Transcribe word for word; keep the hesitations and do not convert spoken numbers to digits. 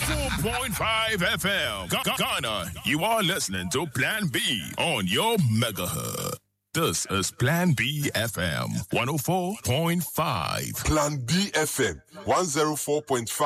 four point five F M. Ghana, you are listening to Plan B on your megahertz. This is Plan B F M one oh four point five. Plan B F M one oh four point five.